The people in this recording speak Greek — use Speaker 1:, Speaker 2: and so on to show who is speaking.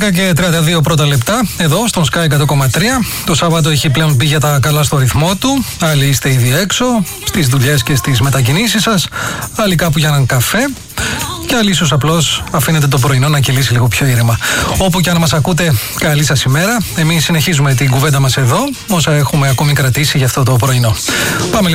Speaker 1: Και 32 πρώτα λεπτά εδώ στον Sky 100,3. Το Σάββατο έχει πλέον πει για τα καλά στο ρυθμό του. Άλλοι είστε ήδη έξω, στις δουλειές και στις μετακινήσεις σας. Άλλοι κάπου για έναν καφέ. Και άλλοι ίσως απλώς αφήνετε το πρωινό να κυλήσει λίγο πιο ήρεμα. Όπου και αν μας ακούτε, καλή σας ημέρα. Εμείς συνεχίζουμε την κουβέντα μας εδώ, όσα έχουμε ακόμη κρατήσει για αυτό το πρωινό. Πάμε